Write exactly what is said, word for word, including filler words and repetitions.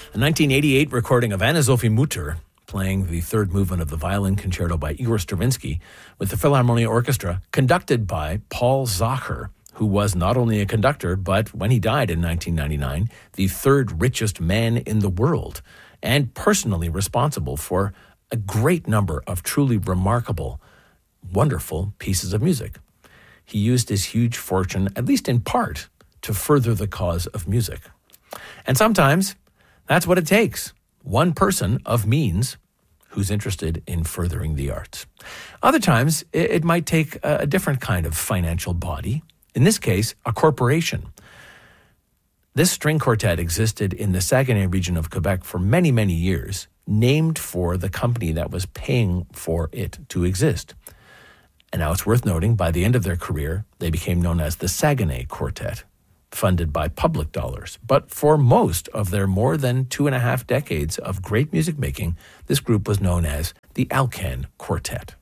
A nineteen eighty-eight recording of Anna-Sophie Mutter playing the third movement of the Violin Concerto by Igor Stravinsky with the Philharmonia Orchestra, conducted by Paul Zacher, who was not only a conductor, but when he died in nineteen ninety-nine, the third richest man in the world, and personally responsible for a great number of truly remarkable, wonderful pieces of music. He used his huge fortune, at least in part, to further the cause of music. And sometimes that's what it takes. One person of means who's interested in furthering the arts. Other times, it might take a different kind of financial body. In this case, a corporation. This string quartet existed in the Saguenay region of Quebec for many, many years, named for the company that was paying for it to exist. And now it's worth noting, by the end of their career, they became known as the Saguenay Quartet, funded by public dollars. But for most of their more than two and a half decades of great music making, this group was known as the Alcan Quartet.